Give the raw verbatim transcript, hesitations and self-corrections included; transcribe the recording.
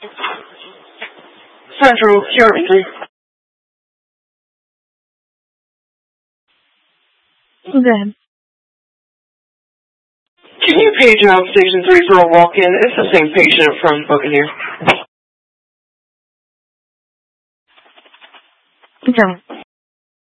Central, Q three. Go ahead. Can you page out station three for a walk-in? It's the same patient from Buccaneer. Okay.